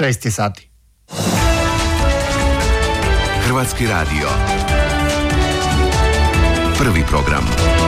6 sati. Hrvatski radio. Prvi program.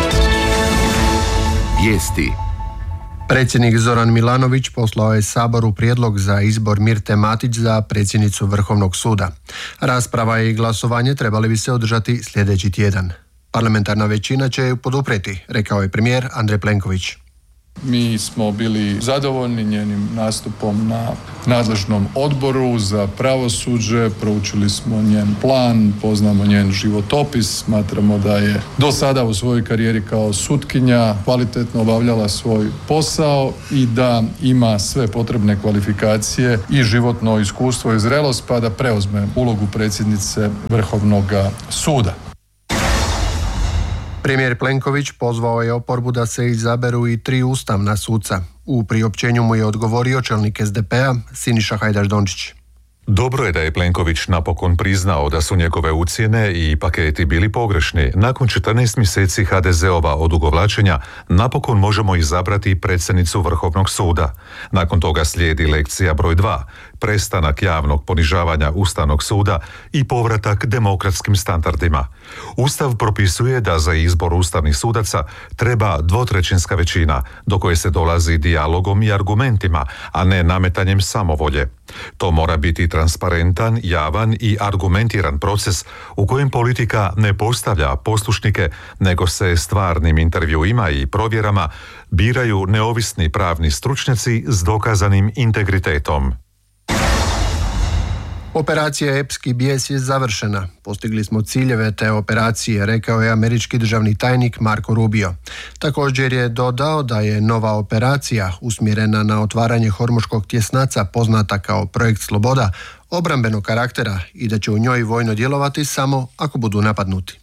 Vijesti. Predsjednik Zoran Milanović poslao je Saboru prijedlog za izbor Mirte Matić za predsjednicu Vrhovnog suda. Rasprava i glasovanje trebali bi se održati sljedeći tjedan. Parlamentarna većina će ju poduprijeti, rekao je premijer Andrej Plenković. Mi smo bili zadovoljni njenim nastupom na nadležnom odboru za pravosuđe, proučili smo njen plan, poznamo njen životopis, smatramo da je do sada u svojoj karijeri kao sutkinja kvalitetno obavljala svoj posao i da ima sve potrebne kvalifikacije i životno iskustvo i zrelost pa da preuzme ulogu predsjednice Vrhovnog suda. Premijer Plenković pozvao je oporbu da se izaberu i 3 ustavna suca. U priopćenju mu je odgovorio čelnik SDP-a Siniša Hajdaš Dončić. Dobro je da je Plenković napokon priznao da su njegove ucjene i paketi bili pogrešni. Nakon 14 mjeseci HDZ-ova odugovlačenja napokon možemo izabrati predsjednicu Vrhovnog suda. Nakon toga slijedi lekcija broj 2, prestanak javnog ponižavanja Ustavnog suda i povratak demokratskim standardima. Ustav propisuje da za izbor ustavnih sudaca treba 2/3 većina, do koje se dolazi dijalogom i argumentima, a ne nametanjem samovolje. To mora biti transparentan, javan i argumentiran proces u kojem politika ne postavlja poslušnike, nego se stvarnim intervjuima i provjerama biraju neovisni pravni stručnjaci s dokazanim integritetom. Operacija Epski bijes je završena. Postigli smo ciljeve te operacije, rekao je američki državni tajnik Marco Rubio. Također je dodao da je nova operacija usmjerena na otvaranje Hormuškog tjesnaca, poznata kao projekt Sloboda, obrambenog karaktera i da će u njoj vojno djelovati samo ako budu napadnuti.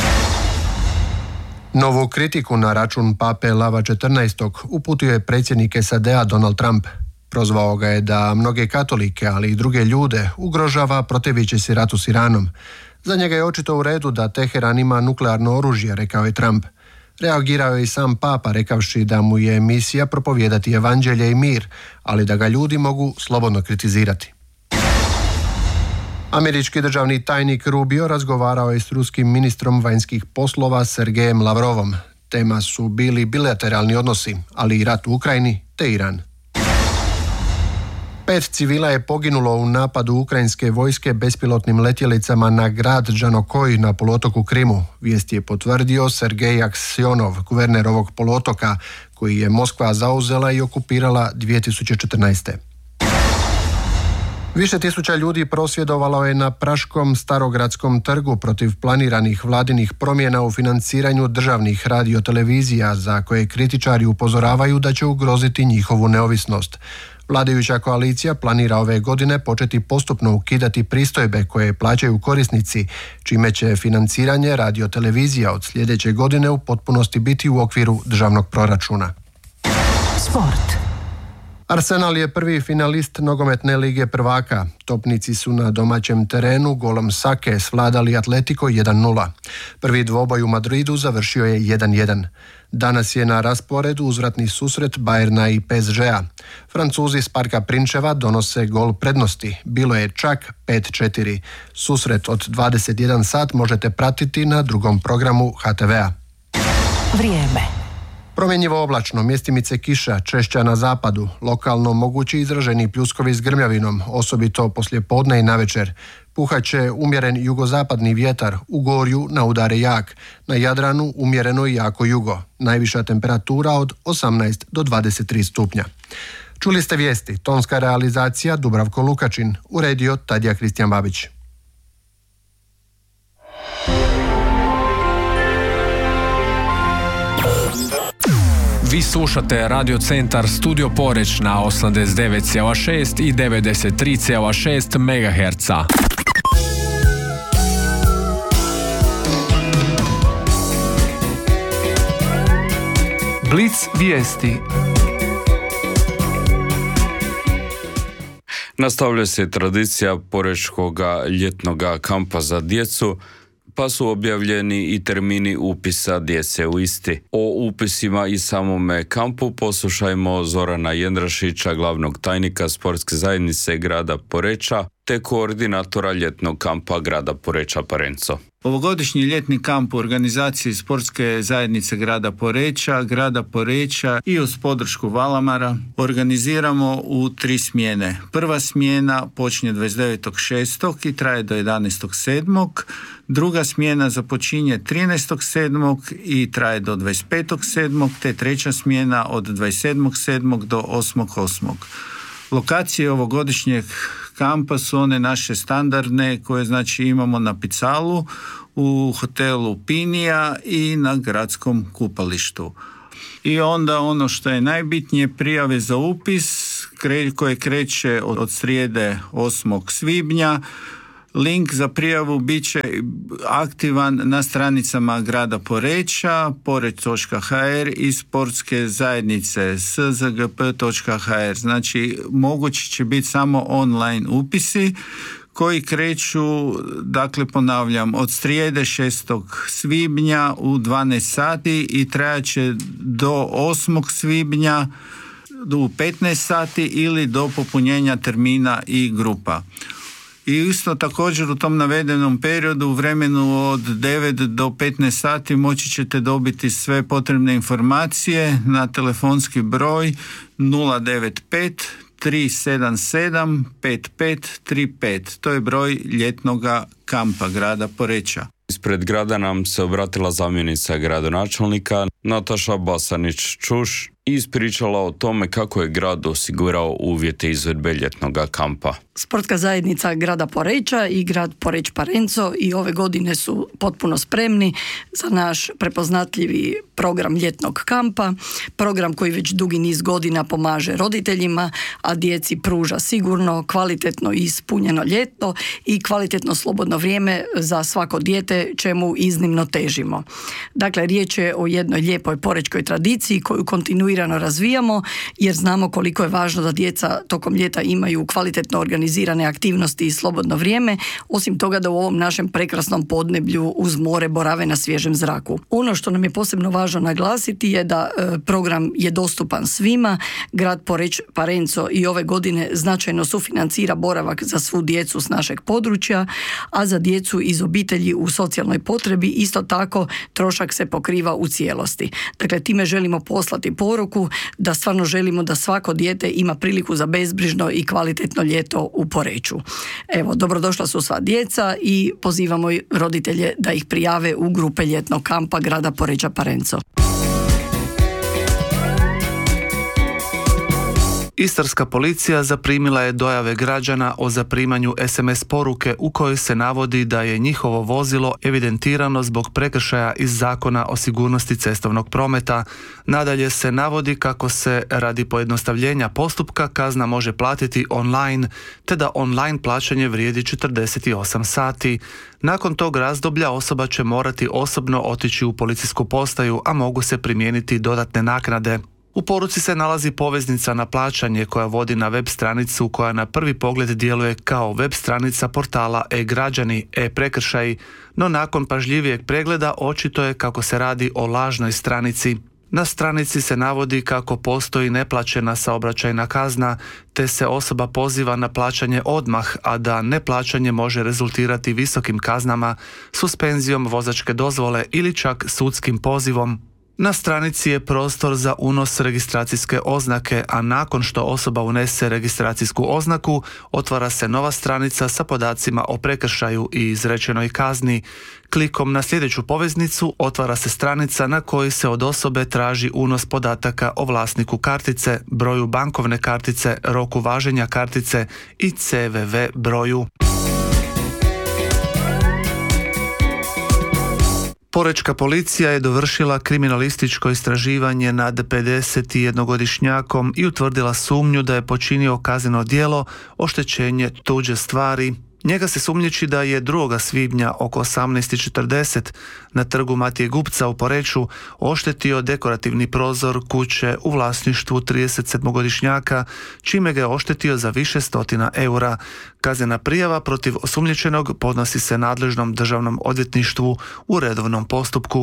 Novu kritiku na račun pape Lava XIV. Uputio je predsjednik SAD-a Donald Trump. Prozvao ga je da mnoge katolike, ali i druge ljude ugrožava protivići se ratu s Iranom. Za njega je očito u redu da Teheran ima nuklearno oružje, rekao je Trump. Reagirao je i sam papa, rekavši da mu je misija propovijedati evanđelje i mir, ali da ga ljudi mogu slobodno kritizirati. Američki državni tajnik Rubio razgovarao je s ruskim ministrom vanjskih poslova Sergejem Lavrovom. Tema su bili bilateralni odnosi, ali i rat u Ukrajini te Iran. 5 civila je poginulo u napadu ukrajinske vojske bespilotnim letjelicama na grad Džanokoj na poluotoku Krimu. Vijest je potvrdio Sergej Aksionov, guverner ovog poluotoka, koji je Moskva zauzela i okupirala 2014. Više tisuća ljudi prosvjedovalo je na Praškom Starogradskom trgu protiv planiranih vladinih promjena u financiranju državnih radiotelevizija, za koje kritičari upozoravaju da će ugroziti njihovu neovisnost. Vladajuća koalicija planira ove godine početi postupno ukidati pristojbe koje plaćaju korisnici, čime će financiranje radiotelevizija od sljedeće godine u potpunosti biti u okviru državnog proračuna. Sport. Arsenal je prvi finalist nogometne lige prvaka. Topnici su na domaćem terenu golom Sake svladali Atletico 1-0. Prvi dvoboj u Madridu završio je 1-1. Danas je na rasporedu uzvratni susret Bayerna i PSG-a. Francuzi s Parka Prinčeva donose gol prednosti. Bilo je čak 5-4. Susret od 21 sat možete pratiti na drugom programu HTV-a. Vrijeme. Promjenjivo oblačno, mjestimice kiša, češća na zapadu, lokalno mogući izraženi pljuskovi s grmljavinom, osobito poslijepodne i navečer. Puhat će umjeren jugozapadni vjetar, u Gorju na udare jak, na Jadranu umjereno i jako jugo. Najviša temperatura od 18 do 23 stupnja. Čuli ste vijesti, tonska realizacija Dubravko Lukačin, uredio Tadija Kristijan Babić. Vi slušate Radio Centar Studio Poreč na 89,6 i 93,6 MHz. Blic vijesti. Nastavlja se tradicija porečkog ljetnog kampa za djecu. pa su objavljeni i termini upisa djece u isti. O upisima i samome kampu poslušajmo Zorana Jendrašića, glavnog tajnika Sportske zajednice grada Poreča, te koordinatora ljetnog kampa grada Poreča Parenco. Ovogodišnji ljetni kamp u organizaciji Sportske zajednice grada Poreča i uz podršku Valamara organiziramo u 3 smjene. Prva smjena počinje 29.6. i traje do 11.7. Druga smjena započinje 13.7. i traje do 25.7. te treća smjena od 27.7. do 8.8. Lokacije ovogodišnjeg kampa su one naše standardne koje znači imamo na Picalu, u hotelu Pinija i na gradskom kupalištu. I onda ono što je najbitnije, prijave za upis koje kreće od srijede 8. svibnja. Link za prijavu bit će aktivan na stranicama grada Poreča, poreć.hr i sportske zajednice szgp.hr. Znači, mogući će biti samo online upisi koji kreću, dakle ponavljam, od srijede 6. svibnja u 12 sati i trajat će do 8. svibnja u 15 sati ili do popunjenja termina i grupa. I isto također u tom navedenom periodu u vremenu od 9 do 15 sati moći ćete dobiti sve potrebne informacije na telefonski broj 095 377 5535. To je broj ljetnoga kampa grada Poreča. Ispred grada nam se obratila zamjenica gradonačelnika Nataša Basanić-Čuš i ispričala o tome kako je grad osigurao uvjete izvedbe ljetnog kampa. Sportska zajednica grada Poreča i grad Poreć Parenco i ove godine su potpuno spremni za naš prepoznatljivi program ljetnog kampa, program koji već dugi niz godina pomaže roditeljima, a djeci pruža sigurno, kvalitetno i ispunjeno ljeto i kvalitetno slobodno vrijeme za svako dijete, čemu iznimno težimo. Dakle, riječ je o jednoj lijepoj porečkoj tradiciji koju kontinuirano razvijamo jer znamo koliko je važno da djeca tokom ljeta imaju kvalitetno organizirane aktivnosti i slobodno vrijeme, osim toga da u ovom našem prekrasnom podneblju uz more borave na svježem zraku. Ono što nam je posebno važno naglasiti je da program je dostupan svima. Grad Poreć Parenco i ove godine značajno sufinancira boravak za svu djecu s našeg područja, a za djecu iz obitelji u socijalnoj potrebi isto tako trošak se pokriva u cijelosti. Dakle, time želimo poslati poruku da stvarno želimo da svako dijete ima priliku za bezbrižno i kvalitetno ljeto u Poreču. Evo, dobrodošla su sva djeca i pozivamo roditelje da ih prijave u grupe ljetnog kampa grada Poreča Parenco. Istarska policija zaprimila je dojave građana o zaprimanju SMS poruke u kojoj se navodi da je njihovo vozilo evidentirano zbog prekršaja iz Zakona o sigurnosti cestovnog prometa. Nadalje se navodi kako se radi pojednostavljenja postupka kazna može platiti online, te da online plaćanje vrijedi 48 sati. Nakon tog razdoblja osoba će morati osobno otići u policijsku postaju, a mogu se primijeniti dodatne naknade. U poruci se nalazi poveznica na plaćanje koja vodi na web stranicu koja na prvi pogled djeluje kao web stranica portala e-građani, e-prekršaji, no nakon pažljivijeg pregleda očito je kako se radi o lažnoj stranici. Na stranici se navodi kako postoji neplaćena saobraćajna kazna, te se osoba poziva na plaćanje odmah, a da neplaćanje može rezultirati visokim kaznama, suspenzijom vozačke dozvole ili čak sudskim pozivom. Na stranici je prostor za unos registracijske oznake, a nakon što osoba unese registracijsku oznaku, otvara se nova stranica sa podacima o prekršaju i izrečenoj kazni. Klikom na sljedeću poveznicu otvara se stranica na kojoj se od osobe traži unos podataka o vlasniku kartice, broju bankovne kartice, roku važenja kartice i CVV broju. Porečka policija je dovršila kriminalističko istraživanje nad 51-godišnjakom i utvrdila sumnju da je počinio kazneno djelo oštećenje tuđe stvari. Njega se sumnjiči da je 2. svibnja oko 18:40 na trgu Matije Gupca u Poreču oštetio dekorativni prozor kuće u vlasništvu 37-godišnjaka, čime ga je oštetio za više stotina eura. Kaznena prijava protiv osumnjičenog podnosi se nadležnom državnom odvjetništvu u redovnom postupku.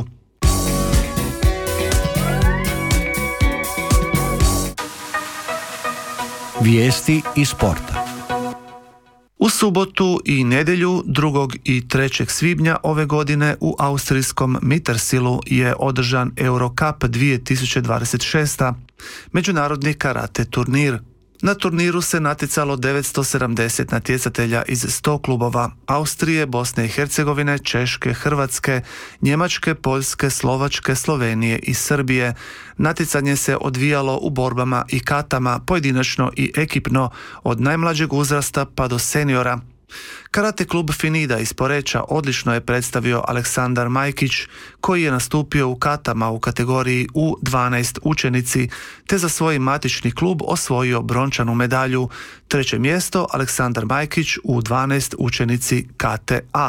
Vijesti iz sporta. U subotu i nedjelju 2. i 3. svibnja ove godine u austrijskom Mittersilu je održan Eurocup 2026. međunarodni karate turnir. Na turniru se natjecalo 970 natjecatelja iz 100 klubova Austrije, Bosne i Hercegovine, Češke, Hrvatske, Njemačke, Poljske, Slovačke, Slovenije i Srbije. Natjecanje se odvijalo u borbama i katama, pojedinačno i ekipno, od najmlađeg uzrasta pa do seniora. Karate klub Finida iz Poreča odlično je predstavio Aleksandar Majkić, koji je nastupio u katama u kategoriji U12 učenici, te za svoj matični klub osvojio brončanu medalju. 3. mjesto Aleksandar Majkić u U12 učenici KTA.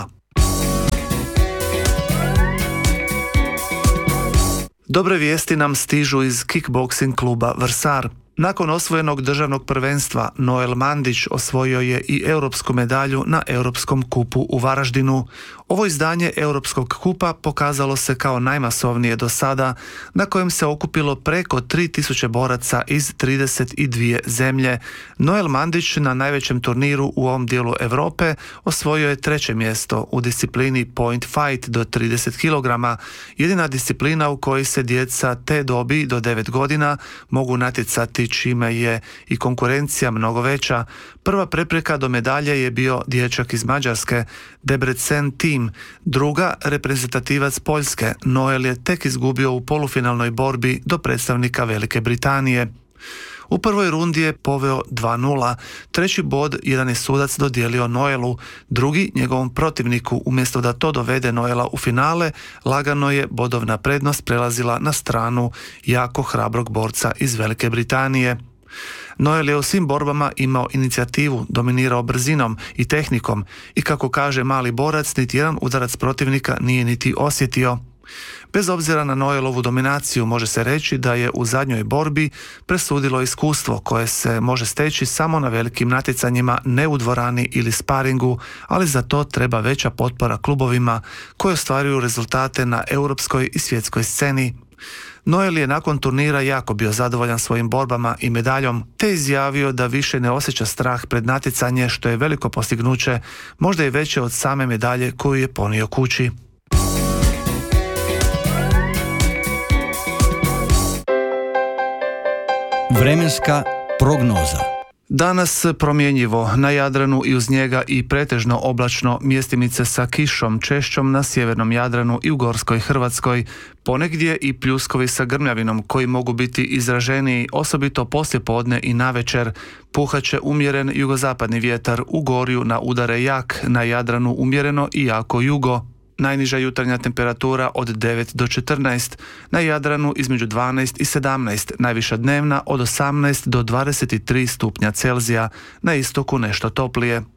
Dobre vijesti nam stižu iz kickboksing kluba Vrsar. Nakon osvojenog državnog prvenstva, Noel Mandić osvojio je i europsku medalju na Europskom kupu u Varaždinu. Ovo izdanje Europskog kupa pokazalo se kao najmasovnije do sada, na kojem se okupilo preko 3000 boraca iz 32 zemlje. Noel Mandić na najvećem turniru u ovom dijelu Europe osvojio je 3. mjesto u disciplini Point Fight do 30 kg, jedina disciplina u kojoj se djeca te dobi do 9 godina mogu natjecati, čime je i konkurencija mnogo veća. Prva prepreka do medalje je bio dječak iz Mađarske, Debrecen Tim. Druga, reprezentativac Poljske. Noel je tek izgubio u polufinalnoj borbi do predstavnika Velike Britanije. U prvoj rundi je poveo 2:0. 3. bod jedan je sudac dodijelio Noelu, drugi njegovom protivniku. Umjesto da to dovede Noela u finale, lagano je bodovna prednost prelazila na stranu jako hrabrog borca iz Velike Britanije. Noel je u svim borbama imao inicijativu, dominirao brzinom i tehnikom i kako kaže mali borac, niti jedan udarac protivnika nije niti osjetio. Bez obzira na Noelovu dominaciju može se reći da je u zadnjoj borbi presudilo iskustvo koje se može steći samo na velikim natjecanjima, ne u dvorani ili sparingu, ali za to treba veća potpora klubovima koji ostvaruju rezultate na europskoj i svjetskoj sceni. Noel je nakon turnira jako bio zadovoljan svojim borbama i medaljom, te izjavio da više ne osjeća strah pred natjecanje, što je veliko postignuće, možda i veće od same medalje koju je ponio kući. Vremenska prognoza. Danas promjenjivo, na Jadranu i uz njega i pretežno oblačno, mjestimice sa kišom, češćom na sjevernom Jadranu i u gorskoj Hrvatskoj, ponegdje i pljuskovi sa grmljavinom koji mogu biti izraženiji, osobito poslijepodne i navečer. Puhaće umjeren jugozapadni vjetar, u Gorju na udare jak, na Jadranu umjereno i jako jugo. Najniža jutarnja temperatura od 9 do 14, na Jadranu između 12 i 17, najviša dnevna od 18 do 23 stupnja Celzija, na istoku nešto toplije.